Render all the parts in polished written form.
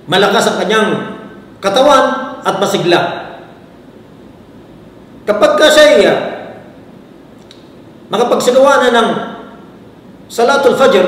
malakas ang kanyang katawan at masigla. Kapag ka siya makapagsagawa na ng Salatul Fajr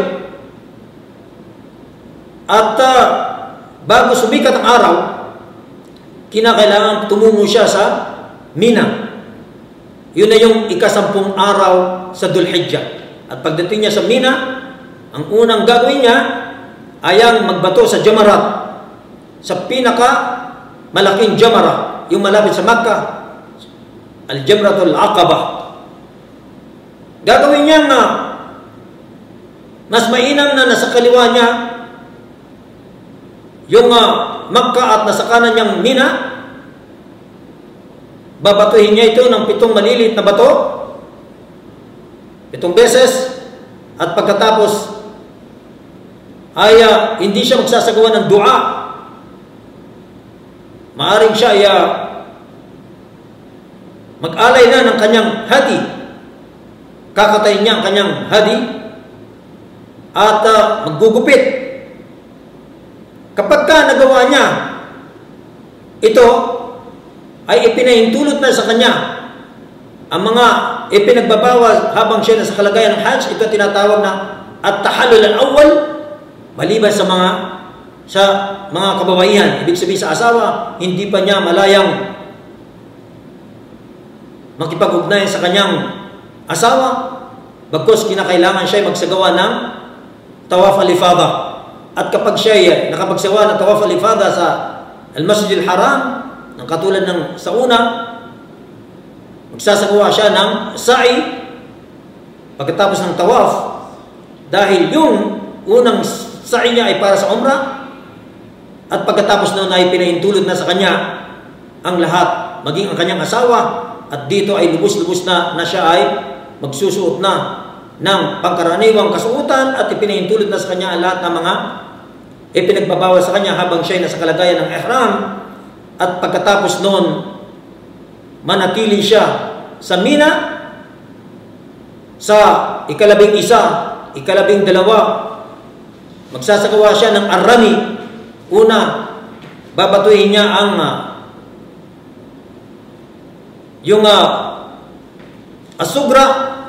at bago sumikat ang araw, kinakailangan tumungo siya sa Mina. Yun na yung ika-10 araw sa Dhul-Hijjah. At pagdating niya sa Mina, ang unang gagawin niya ay ang magbato sa Jamarat, sa pinaka malaking Jamara, yung malapit sa Makkah, Al-Jamratul Aqabah. Gagawin niya na mas mainam na nasa kaliwa niya yung Makkah at nasa kanan niyang Mina. Babatuhin niya ito ng 7 malilit na bato, 7 beses, at pagkatapos ay hindi siya magsasagawa ng dua. Maaring siya ay mag-alay na ng kanyang hadi. Kakatayin niya ang kanyang hadi at maggugupit. Kapag ka nagawa niya ito, ay ipinahintulot na sa kanya ang mga ipinagbabawal habang siya nasa kalagayan ng Hajj. Ito tinatawag na at-tahallul al-awwal, maliban sa mga kababaihan. Ibig sabihin sa asawa, hindi pa niya malayang makipag-ugnayan sa kanyang asawa, bagkus kinakailangan siya magsagawa ng tawaf al-ifada. At kapag siya nakapagsagawa ng tawaf al-ifada sa Al-Masjid al-Haram, ng katulad ng sa una, magsasagawa siya ng sa'i pagkatapos ng tawaf, dahil yung unang sa'i niya ay para sa umrah, at pagkatapos noon ay pinahintulot na sa kanya ang lahat, maging ang kanyang asawa, at dito ay lubos-lubos na siya ay magsusuot na ng pangkaraniwang kasuotan, at ipinahintulot na sa kanya ang lahat ng mga ipinagbabawal sa kanya habang siya ay nasa kalagayan ng ihram. At pagkatapos noon, manatili siya sa Mina sa ika-11, ika-12, magsasagawa siya ng Ar-Rami. Una, babatuhin niya ang yung As-Sugra,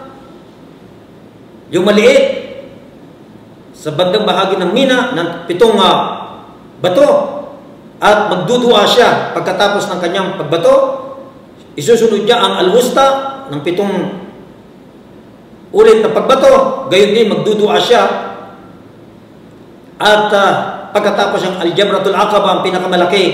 yung maliit, sa bandang bahagi ng Mina ng 7 bato, at magdudua siya pagkatapos ng kanyang pagbato. Isusunod niya ang Al-Wusta ng 7 ulit na pagbato, gayon din magdudua siya, at pagkatapos ang Al-Jamratul Aqaba, ang pinakamalaki,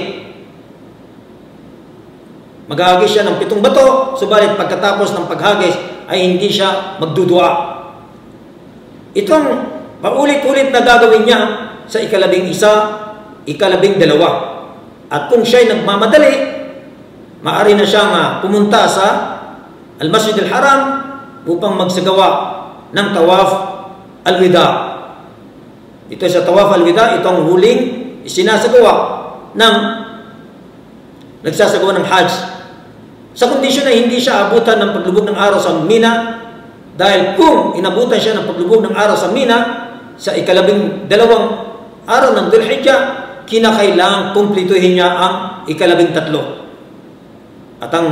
maghahagis siya ng 7 bato, subalit pagkatapos ng paghagis ay hindi siya magdudua. Itong paulit-ulit na gagawin niya sa ika-11, ika-12. At kung siya'y nagmamadali, maaari na siyang pumunta sa Al-Masjid al-Haram upang magsagawa ng Tawaf al-Wida. Ito sa Tawaf al-Wida, itong huling isinasagawa ng nagsasagawa ng Hajj. Sa kondisyon na hindi siya abutan ng paglubog ng araw sa Mina, dahil kung inabutan siya ng paglubog ng araw sa Mina sa ika-12 araw ng Dhul-Hijjah, kinakailangang kumplituhin niya ang ika-13. At ang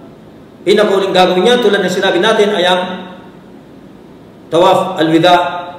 pinakauling gagawin niya, tulad ng sinabi natin, ay ang Tawaf al-Wida